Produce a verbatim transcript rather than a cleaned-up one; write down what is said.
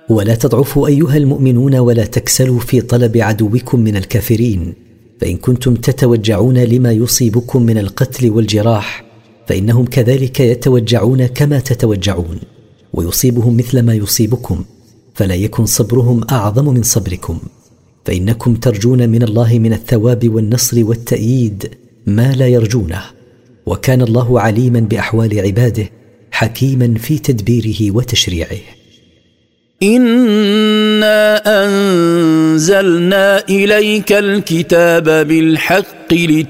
ولا تضعفوا أيها المؤمنون ولا تكسلوا في طلب عدوكم من الكافرين، فإن كنتم تتوجعون لما يصيبكم من القتل والجراح فإنهم كذلك يتوجعون كما تتوجعون، ويصيبهم مثل ما يصيبكم، فلا يكن صبرهم أعظم من صبركم، فإنكم ترجون من الله من الثواب والنصر والتأييد ما لا يرجونه، وكان الله عليما بأحوال عباده حكيما في تدبيره وتشريعه. إنا أنزلنا إليك الكتاب بالحق